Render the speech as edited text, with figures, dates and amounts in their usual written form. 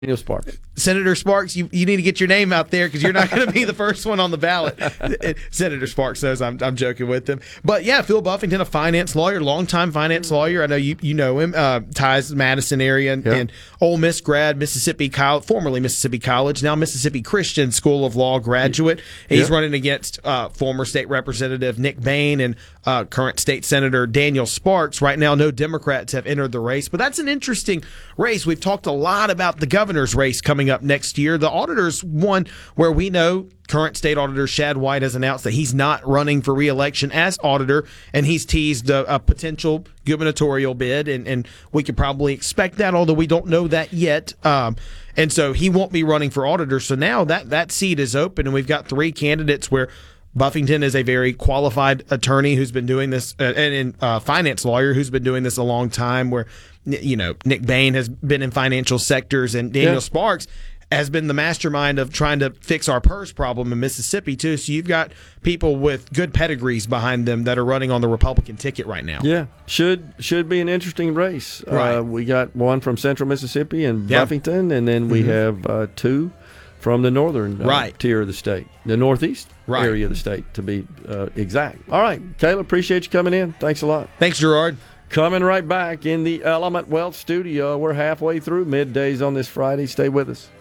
Daniel Sparks. Senator Sparks, you need to get your name out there because you're not going to be the first one on the ballot. Senator Sparks says I'm joking with him. But yeah, Phil Buffington, a finance lawyer, longtime finance lawyer. I know you know him. Ties Madison area and Ole Miss grad, Mississippi College, formerly Mississippi College, now Mississippi Christian School of Law graduate. He's running against former state representative Nick Bain and current state senator Daniel Sparks. Right now, no Democrats have entered the race, but that's an interesting race. We've talked a lot about the governor's race coming up next year. The auditor's one where we know current state auditor Shad White has announced that he's not running for re-election as auditor, and he's teased a potential gubernatorial bid, and we could probably expect that, although we don't know that yet. And so he won't be running for auditor. So now that seat is open, and we've got three candidates where Buffington is a very qualified attorney who's been doing this, and finance lawyer who's been doing this a long time, where Nick Bain has been in financial sectors, and Daniel Sparks has been the mastermind of trying to fix our PERS problem in Mississippi, too. So you've got people with good pedigrees behind them that are running on the Republican ticket right now. Yeah, should be an interesting race. Right. We got one from Central Mississippi and Buffington, and then we have two from the northern tier of the state, the northeast area of the state, to be exact. All right, Caleb, appreciate you coming in. Thanks a lot. Thanks, Gerard. Coming right back in the Element Wealth studio. We're halfway through middays on this Friday. Stay with us.